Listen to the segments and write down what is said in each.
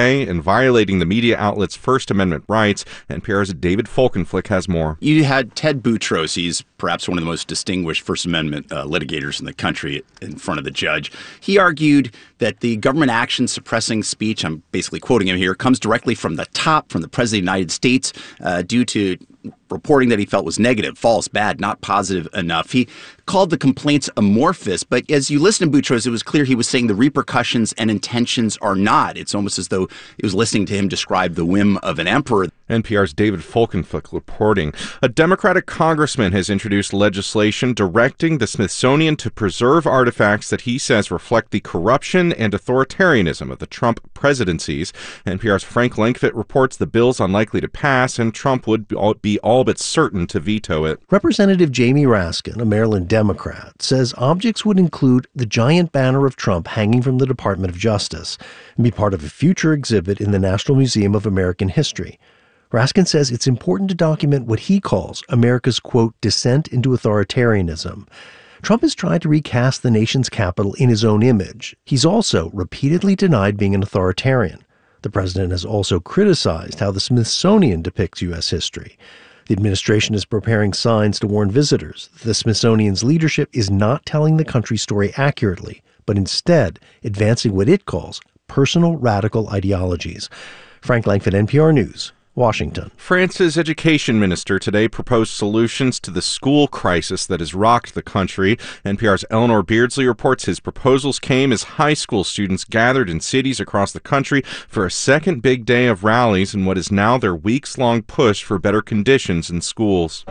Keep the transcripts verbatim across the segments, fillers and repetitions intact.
way and violating the media outlet's First Amendment rights. N P R's David Folkenflik has more. You had Ted Boutros. He's perhaps one of the most distinguished First Amendment uh, litigators in the country in front of the judge. He argued that the government action suppressing speech, I'm basically quoting him here, comes directly from the top, from the President of the United States, uh, due to reporting that he felt was negative, false, bad, not positive enough. He called the complaints amorphous, but as you listen to Boutros, it was clear he was saying the repercussions and intentions are not. It's almost as though it was listening to him describe the whim of an emperor. N P R's David Folkenflik reporting. A Democratic congressman has introduced legislation directing the Smithsonian to preserve artifacts that he says reflect the corruption and authoritarianism of the Trump presidencies. N P R's Frank Langfitt reports the bill's unlikely to pass, and Trump would be all but certain to veto it. Representative Jamie Raskin, a Maryland Democrat, says objects would include the giant banner of Trump hanging from the Department of Justice and be part of a future exhibit in the National Museum of American History. Raskin says it's important to document what he calls America's, quote, descent into authoritarianism. Trump has tried to recast the nation's capital in his own image. He's also repeatedly denied being an authoritarian. The president has also criticized how the Smithsonian depicts U S history. The administration is preparing signs to warn visitors that the Smithsonian's leadership is not telling the country's story accurately, but instead advancing what it calls personal radical ideologies. Frank Langfitt, N P R News, Washington. France's education minister today proposed solutions to the school crisis that has rocked the country. N P R's Eleanor Beardsley reports his proposals came as high school students gathered in cities across the country for a second big day of rallies in what is now their weeks-long push for better conditions in schools.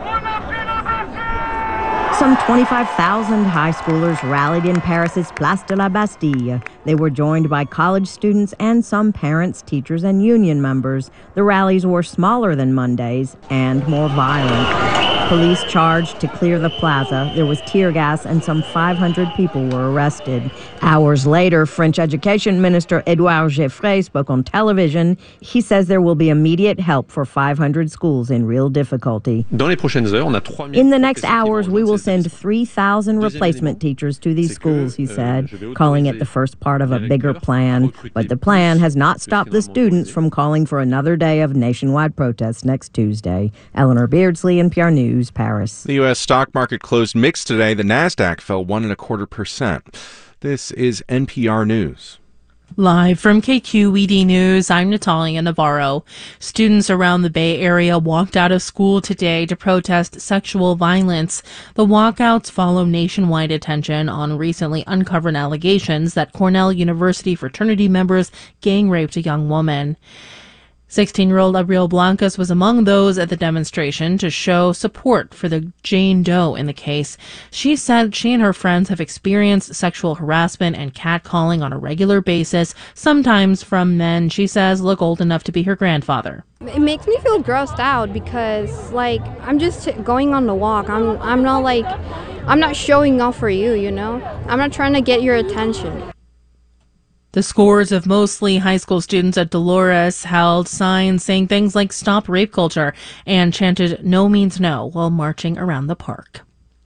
Some twenty-five thousand high schoolers rallied in Paris's Place de la Bastille. They were joined by college students and some parents, teachers, and union members. The rallies were smaller than Monday's and more violent. Police charged to clear the plaza. There was tear gas and some five hundred people were arrested. Hours later, French Education Minister Edouard Geoffroy spoke on television. He says there will be immediate help for five hundred schools in real difficulty. In the next hours, we will send three thousand replacement teachers to these schools, he said, calling it the first part of a bigger plan. But the plan has not stopped the students from calling for another day of nationwide protests next Tuesday. Eleanor Beardsley, N P R News, Paris. The U S stock market closed mixed today. The Nasdaq fell one and a quarter percent. This is N P R News. Live from K Q E D News, I'm Natalia Navarro. Students around the Bay Area walked out of school today to protest sexual violence. The walkouts follow nationwide attention on recently uncovered allegations that Cornell University fraternity members gang raped a young woman. sixteen-year-old Abril Blancas was among those at the demonstration to show support for the Jane Doe in the case. She said she and her friends have experienced sexual harassment and catcalling on a regular basis, sometimes from men she says look old enough to be her grandfather. It makes me feel grossed out because, like, I'm just going on the walk. I'm, I'm not, like, I'm not showing off for you, you know? I'm not trying to get your attention. The scores of mostly high school students at Dolores held signs saying things like "Stop Rape Culture" and chanted "No means no" while marching around the park.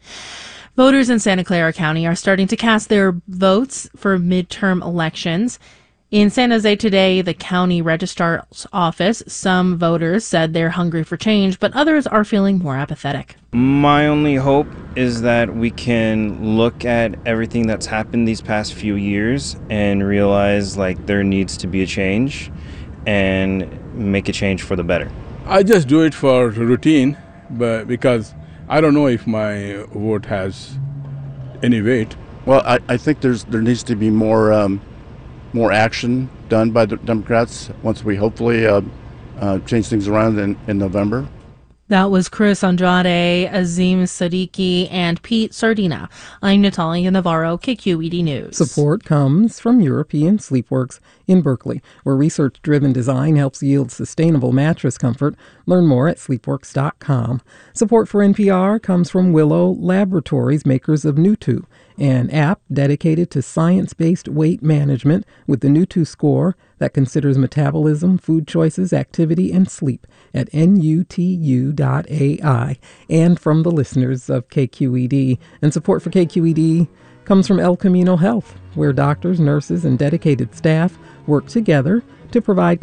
Voters in Santa Clara County are starting to cast their votes for midterm elections. In San Jose today, the county registrar's office, some voters said they're hungry for change, but others are feeling more apathetic. My only hope is that we can look at everything that's happened these past few years and realize like there needs to be a change and make a change for the better. I just do it for routine, but because I don't know if my vote has any weight. Well, I, I think there's there needs to be more um, more action done by the Democrats once we hopefully uh, uh, change things around in, in November. That was Chris Andrade, Azim Siddiqui, and Pete Sardina. I'm Natalia Navarro, K Q E D News. Support comes from European Sleepworks in Berkeley, where research-driven design helps yield sustainable mattress comfort. Learn more at sleepworks dot com. Support for N P R comes from Willow Laboratories, makers of Nutu, an app dedicated to science-based weight management with the Nutu score that considers metabolism, food choices, activity, and sleep at N U T U dot A I, and from the listeners of K Q E D. And support for K Q E D comes from El Camino Health, where doctors, nurses, and dedicated staff work together to provide